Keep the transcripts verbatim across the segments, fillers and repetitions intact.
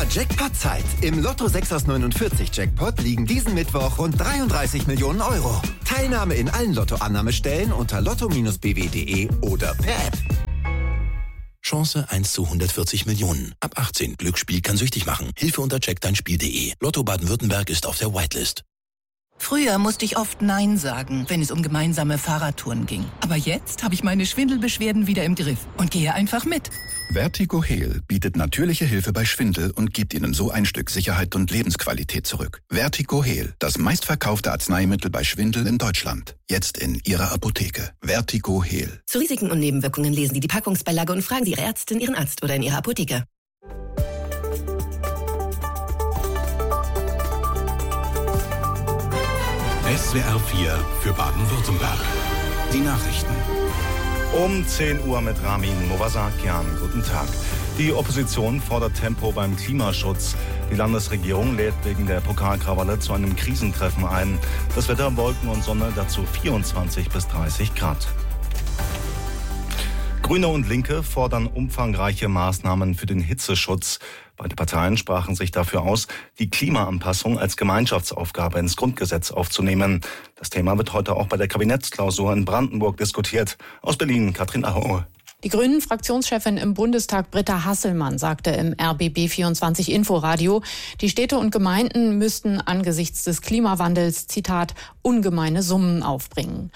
Jackpot-Zeit. Im Lotto sechs aus neunundvierzig Jackpot liegen diesen Mittwoch rund dreiunddreißig Millionen Euro. Teilnahme in allen Lottoannahmestellen unter lotto Bindestrich b w punkt d e oder per App. Chance eins zu hundertvierzig Millionen. Ab achtzehn. Glücksspiel kann süchtig machen. Hilfe unter check dein spiel punkt d e. Lotto Baden-Württemberg ist auf der Whitelist. Früher musste ich oft Nein sagen, wenn es um gemeinsame Fahrradtouren ging. Aber jetzt habe ich meine Schwindelbeschwerden wieder im Griff und gehe einfach mit. Vertigo Heal bietet natürliche Hilfe bei Schwindel und gibt Ihnen so ein Stück Sicherheit und Lebensqualität zurück. Vertigo Heal, das meistverkaufte Arzneimittel bei Schwindel in Deutschland. Jetzt in Ihrer Apotheke. Vertigo Heal. Zu Risiken und Nebenwirkungen lesen Sie die Packungsbeilage und fragen Sie Ihre Ärztin, Ihren Arzt oder in Ihrer Apotheke. S W R vier für Baden-Württemberg. Die Nachrichten. Um zehn Uhr mit Ramin Movasakian. Guten Tag. Die Opposition fordert Tempo beim Klimaschutz. Die Landesregierung lädt wegen der Pokalkrawalle zu einem Krisentreffen ein. Das Wetter, Wolken und Sonne, dazu vierundzwanzig bis dreißig Grad. Grüne und Linke fordern umfangreiche Maßnahmen für den Hitzeschutz. Beide Parteien sprachen sich dafür aus, die Klimaanpassung als Gemeinschaftsaufgabe ins Grundgesetz aufzunehmen. Das Thema wird heute auch bei der Kabinettsklausur in Brandenburg diskutiert. Aus Berlin, Katrin Aue. Die Grünen-Fraktionschefin im Bundestag Britta Hasselmann sagte im R B B vierundzwanzig Inforadio, die Städte und Gemeinden müssten angesichts des Klimawandels, Zitat, ungemeine Summen aufbringen.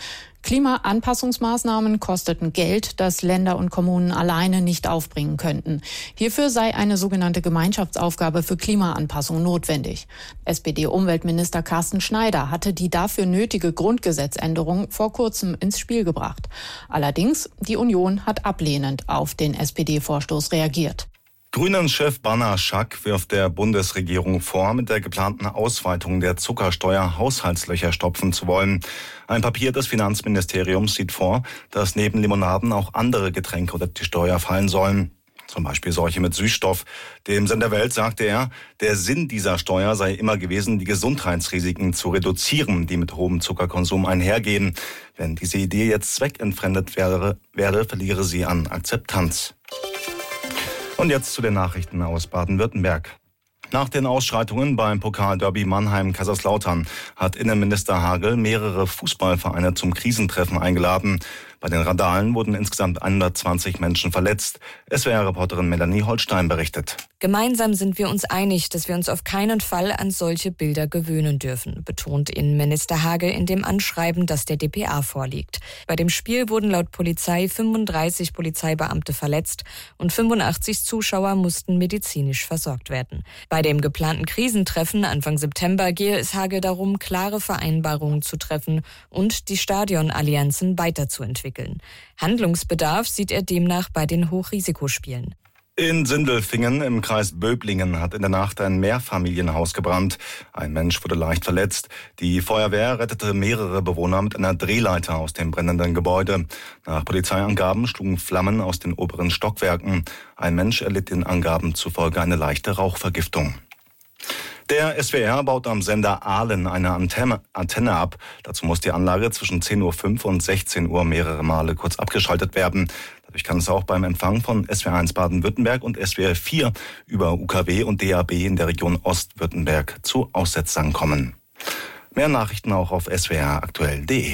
Klimaanpassungsmaßnahmen kosteten Geld, das Länder und Kommunen alleine nicht aufbringen könnten. Hierfür sei eine sogenannte Gemeinschaftsaufgabe für Klimaanpassung notwendig. S P D-Umweltminister Carsten Schneider hatte die dafür nötige Grundgesetzänderung vor kurzem ins Spiel gebracht. Allerdings, die Union hat ablehnend auf den S P D-Vorstoß reagiert. Grünen-Chef Banaschak wirft der Bundesregierung vor, mit der geplanten Ausweitung der Zuckersteuer Haushaltslöcher stopfen zu wollen. Ein Papier des Finanzministeriums sieht vor, dass neben Limonaden auch andere Getränke unter die Steuer fallen sollen. Zum Beispiel solche mit Süßstoff. Dem Sender Welt sagte er, der Sinn dieser Steuer sei immer gewesen, die Gesundheitsrisiken zu reduzieren, die mit hohem Zuckerkonsum einhergehen. Wenn diese Idee jetzt zweckentfremdet wäre, wäre, verliere sie an Akzeptanz. Und jetzt zu den Nachrichten aus Baden-Württemberg. Nach den Ausschreitungen beim Pokalderby Mannheim-Kaiserslautern hat Innenminister Hagel mehrere Fußballvereine zum Krisentreffen eingeladen. Bei den Randalen wurden insgesamt hundertzwanzig Menschen verletzt. S W R-Reporterin Melanie Holstein berichtet. Gemeinsam sind wir uns einig, dass wir uns auf keinen Fall an solche Bilder gewöhnen dürfen, betont Innenminister Hagel in dem Anschreiben, das der D P A vorliegt. Bei dem Spiel wurden laut Polizei fünfunddreißig Polizeibeamte verletzt und fünfundachtzig Zuschauer mussten medizinisch versorgt werden. Bei dem geplanten Krisentreffen Anfang September gehe es Hagel darum, klare Vereinbarungen zu treffen und die Stadionallianzen weiterzuentwickeln. Handlungsbedarf sieht er demnach bei den Hochrisikospielen. In Sindelfingen im Kreis Böblingen hat in der Nacht ein Mehrfamilienhaus gebrannt. Ein Mensch wurde leicht verletzt. Die Feuerwehr rettete mehrere Bewohner mit einer Drehleiter aus dem brennenden Gebäude. Nach Polizeiangaben schlugen Flammen aus den oberen Stockwerken. Ein Mensch erlitt den Angaben zufolge eine leichte Rauchvergiftung. Der S W R baut am Sender Aalen eine Antenne, Antenne ab. Dazu muss die Anlage zwischen zehn Uhr fünf und sechzehn Uhr mehrere Male kurz abgeschaltet werden. Dadurch kann es auch beim Empfang von S W R eins Baden-Württemberg und S W R vier über U K W und D A B in der Region Ostwürttemberg zu Aussetzern kommen. Mehr Nachrichten auch auf s w r aktuell punkt d e.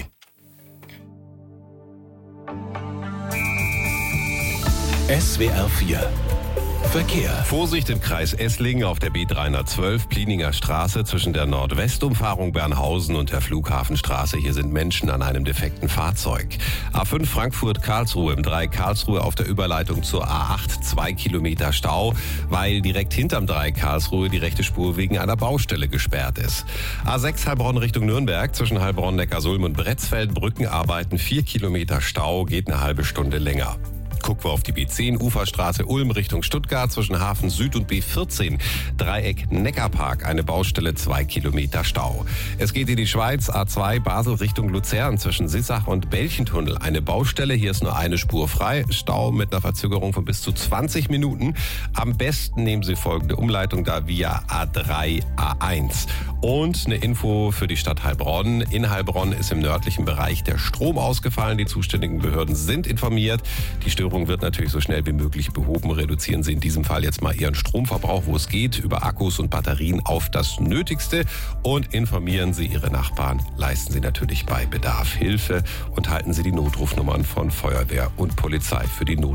S W R vier Verkehr. Vorsicht im Kreis Esslingen auf der B dreihundertzwölf, Plininger Straße zwischen der Nordwestumfahrung Bernhausen und der Flughafenstraße. Hier sind Menschen an einem defekten Fahrzeug. A fünf Frankfurt-Karlsruhe im Dreieck Karlsruhe auf der Überleitung zur A acht, zwei Kilometer Stau, weil direkt hinterm Dreieck Karlsruhe die rechte Spur wegen einer Baustelle gesperrt ist. A sechs Heilbronn Richtung Nürnberg zwischen Heilbronn, Neckarsulm und Bretzfeld, Brückenarbeiten, vier Kilometer Stau, geht eine halbe Stunde länger. Gucken wir auf die B zehn, Uferstraße Ulm Richtung Stuttgart zwischen Hafen Süd und B vierzehn, Dreieck Neckarpark, eine Baustelle, zwei Kilometer Stau. Es geht in die Schweiz, A zwei Basel Richtung Luzern zwischen Sissach und Belchentunnel, eine Baustelle, hier ist nur eine Spur frei, Stau mit einer Verzögerung von bis zu zwanzig Minuten. Am besten nehmen Sie folgende Umleitung da via A drei, A eins. Und eine Info für die Stadt Heilbronn. In Heilbronn ist im nördlichen Bereich der Strom ausgefallen, die zuständigen Behörden sind informiert. Die Störung Übersteuerung wird natürlich so schnell wie möglich behoben. Reduzieren Sie in diesem Fall jetzt mal Ihren Stromverbrauch, wo es geht, über Akkus und Batterien auf das Nötigste und informieren Sie Ihre Nachbarn. Leisten Sie natürlich bei Bedarf Hilfe und halten Sie die Notrufnummern von Feuerwehr und Polizei für die Not